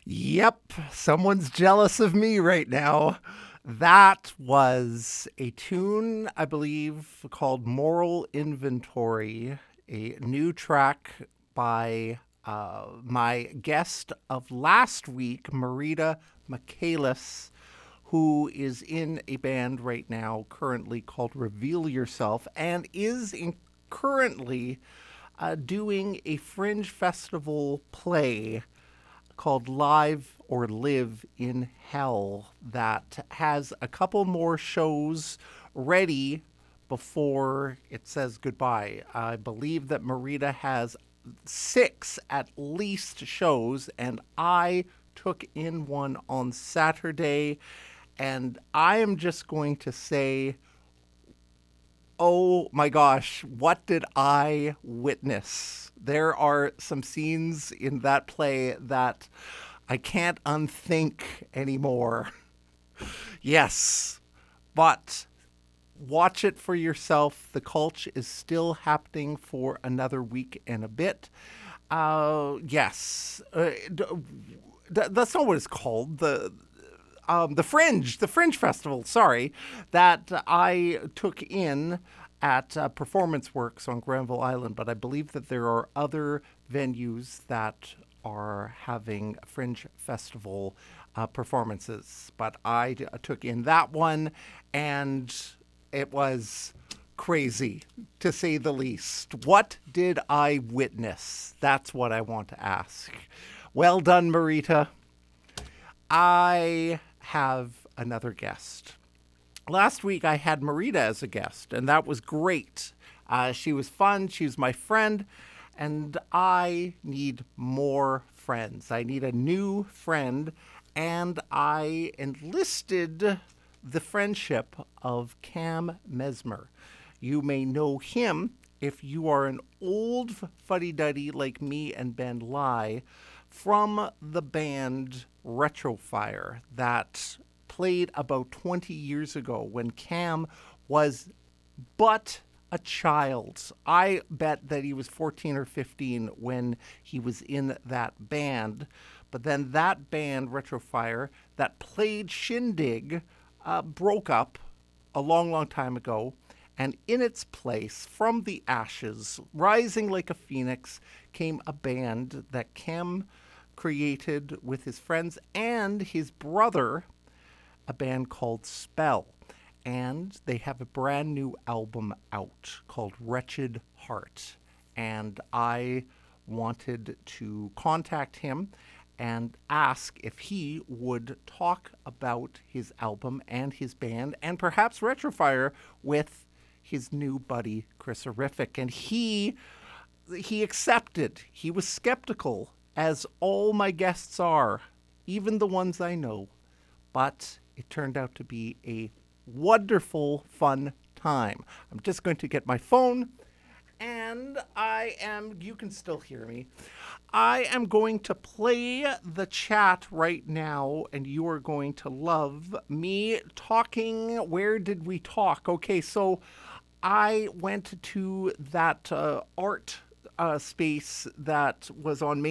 Yep, someone's jealous of me right now. That was a tune, I believe, called Moral Inventory, a new track by my guest of last week, Marita Michaelis, who is in a band right now currently called Reveal Yourself and is currently doing a Fringe Festival play called Live or Live in Hell that has a couple more shows ready before it says goodbye. I believe that Marita has 6 at least shows, and I took in one on Saturday, and I am just going to say, oh my gosh, what did I witness? There are some scenes in that play that I can't unthink anymore. Yes, but watch it for yourself. The Culture is still happening for another week and a bit. Yes, that's not what it's called. The Fringe Festival, sorry, that I took in at Performance Works on Granville Island, but I believe that there are other venues that are having Fringe Festival performances. But I took in that one, and it was crazy, to say the least. What did I witness? That's what I want to ask. Well done, Marita. I have another guest. Last week I had Marita as a guest, and that was great. She was fun. She was my friend, and I need more friends. I need a new friend, and I enlisted the friendship of Cam Mesmer. You may know him if you are an old fuddy-duddy like me and Ben Lai from the band Retrofire that played about 20 years ago when Cam was but a child. I bet that he was 14 or 15 when he was in that band. But then that band, Retrofire, that played Shindig, broke up a long, long time ago. And in its place, from the ashes, rising like a phoenix, came a band that Cam created with his friends and his brother, a band called Spell. And they have a brand new album out called Wretched Heart. And I wanted to contact him and ask if he would talk about his album and his band and perhaps Retrofire with his new buddy Chris Horrific. And he accepted. He was skeptical, as all my guests are, even the ones I know. But it turned out to be a wonderful, fun time. I'm just going to get my phone, and you can still hear me. I am going to play the chat right now, and you are going to love me talking. Where did we talk? Okay, so I went to that art space that was on Main